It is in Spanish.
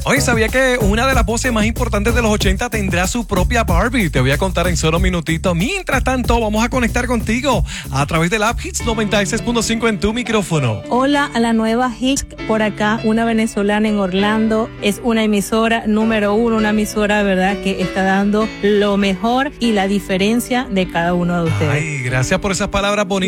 Oye, ¿sabía que una de las voces más importantes de los 80 tendrá su propia Barbie? Te voy a contar en solo minutitos. Mientras tanto, vamos a conectar contigo a través del app Hits 96.5 en tu micrófono. Hola a la nueva Hits, por acá, una venezolana en Orlando. Es una emisora número 1, una emisora, ¿verdad?, que está dando lo mejor y la diferencia de cada uno de ustedes. Ay, gracias por esas palabras bonitas.